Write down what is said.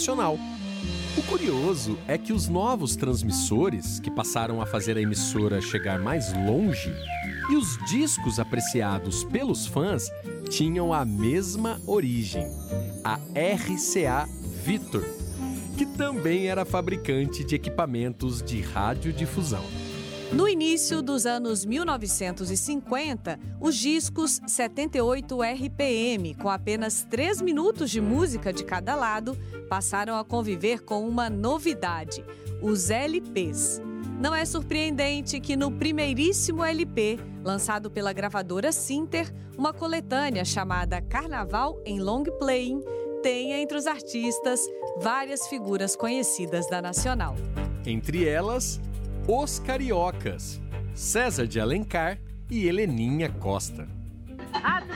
nacional. O curioso é que os novos transmissores, que passaram a fazer a emissora chegar mais longe, e os discos apreciados pelos fãs tinham a mesma origem, a RCA Victor, que também era fabricante de equipamentos de radiodifusão. No início dos anos 1950, os discos 78 RPM, com apenas 3 minutos de música de cada lado, passaram a conviver com uma novidade, os LPs. Não é surpreendente que no primeiríssimo LP, lançado pela gravadora Sinter, uma coletânea chamada Carnaval em Long Playing tenha entre os artistas várias figuras conhecidas da Nacional. Entre elas, os Cariocas, César de Alencar e Heleninha Costa. Atenção,